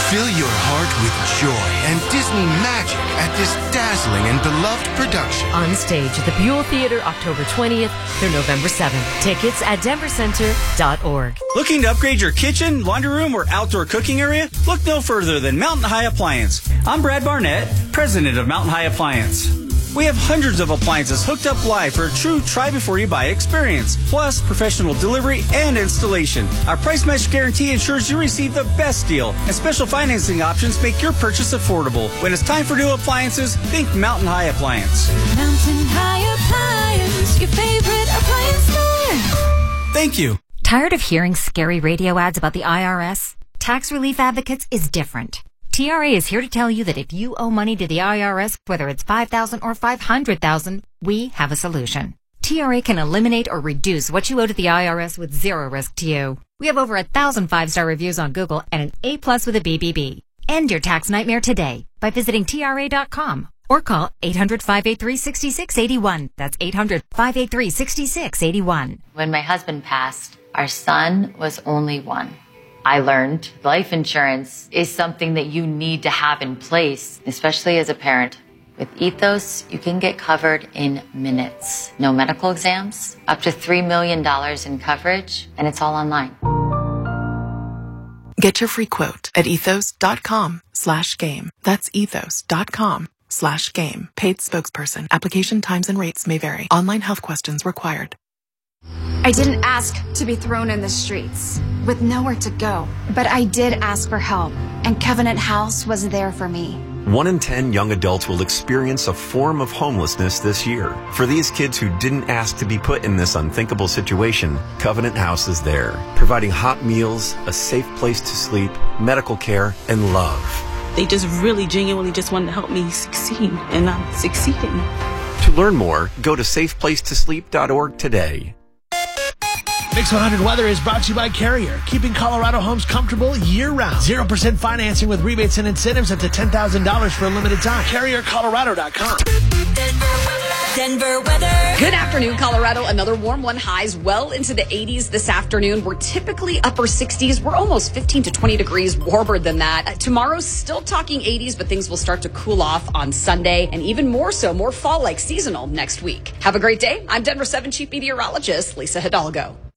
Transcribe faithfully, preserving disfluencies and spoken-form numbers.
Fill your heart with joy and Disney magic at this dazzling and beloved production. On stage at the Buell Theater, October twentieth through November seventh. Tickets at denver center dot org. Looking to upgrade your kitchen, laundry room, or outdoor cooking area? Look no further than Mountain High Appliance. I'm Brad Barnett, president of Mountain High Appliance. We have hundreds of appliances hooked up live for a true try-before-you-buy experience, plus professional delivery and installation. Our price match guarantee ensures you receive the best deal, and special financing options make your purchase affordable. When it's time for new appliances, think Mountain High Appliance. Mountain High Appliance, your favorite appliance store. Thank you. Tired of hearing scary radio ads about the I R S? Tax Relief Advocates is different. T R A is here to tell you that if you owe money to the I R S, whether it's five thousand dollars or five hundred thousand dollars, we have a solution. T R A can eliminate or reduce what you owe to the I R S with zero risk to you. We have over a thousand five-star reviews on Google and an A plus with a B B B. End your tax nightmare today by visiting T R A dot com or call eight hundred, five eight three, six six eight one. That's eight hundred, five eight three, six six eight one. When my husband passed, our son was only one. I learned life insurance is something that you need to have in place, especially as a parent. With Ethos, you can get covered in minutes. No medical exams, up to three million dollars in coverage, and it's all online. Get your free quote at ethos.com slash game. That's ethos.com slash game. Paid spokesperson. Application times and rates may vary. Online health questions required. I didn't ask to be thrown in the streets with nowhere to go, but I did ask for help, and Covenant House was there for me. One in ten young adults will experience a form of homelessness this year. For these kids who didn't ask to be put in this unthinkable situation, Covenant House is there, providing hot meals, a safe place to sleep, medical care, and love. They just really genuinely just wanted to help me succeed, and I'm succeeding. To learn more, go to safe place to sleep dot org today. Mix one hundred Weather is brought to you by Carrier, keeping Colorado homes comfortable year-round. zero percent financing with rebates and incentives up to ten thousand dollars for a limited time. Carrier Colorado dot com. Denver weather. Good afternoon, Colorado. Another warm one. Highs well into the eighties this afternoon. We're typically upper sixties. We're almost fifteen to twenty degrees warmer than that. Uh, tomorrow's still talking eighties, but things will start to cool off on Sunday, and even more so, more fall-like seasonal next week. Have a great day. I'm Denver seven Chief Meteorologist Lisa Hidalgo.